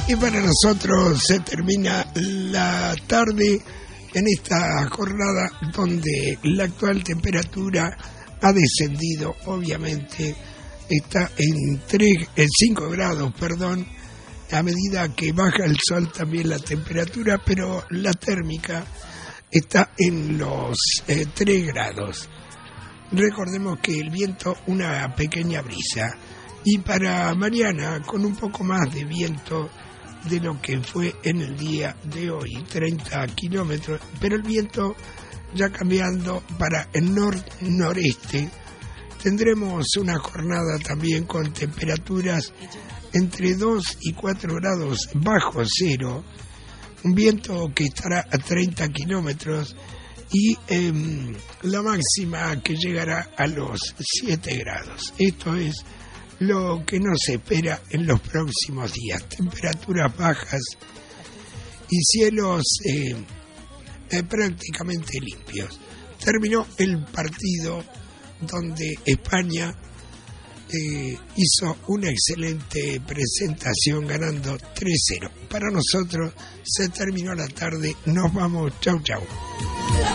Y para nosotros se termina la tarde en esta jornada donde la actual temperatura ha descendido, obviamente, está en 5 grados, a medida que baja el sol también la temperatura, pero la térmica está en los 3 grados. Recordemos que el viento, una pequeña brisa, y para mañana con un poco más de viento de lo que fue en el día de hoy, 30 kilómetros, pero el viento ya cambiando para el noreste. Tendremos una jornada también con temperaturas entre 2 y 4 grados bajo cero, un viento que estará a 30 kilómetros y la máxima que llegará a los 7 grados. Esto es lo que nos espera en los próximos días. Temperaturas bajas y cielos prácticamente limpios. Terminó el partido donde España hizo una excelente presentación ganando 3-0. Para nosotros se terminó la tarde. Nos vamos. Chau, chau.